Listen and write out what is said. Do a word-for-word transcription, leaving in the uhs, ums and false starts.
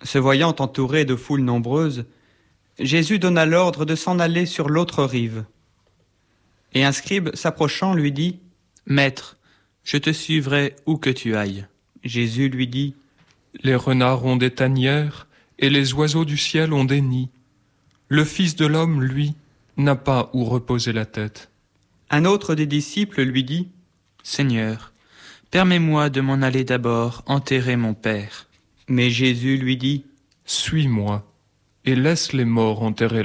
Se voyant entouré de foules nombreuses, Jésus donna l'ordre de s'en aller sur l'autre rive. Et un scribe s'approchant lui dit : « Maître, je te suivrai où que tu ailles. » Jésus lui dit : « Les renards ont des tanières et les oiseaux du ciel ont des nids. Le Fils de l'homme, lui, n'a pas où reposer la tête. » Un autre des disciples lui dit : « Seigneur, permets-moi de m'en aller d'abord enterrer mon Père. » Mais Jésus lui dit : « Suis-moi et laisse les morts enterrer leurs morts. »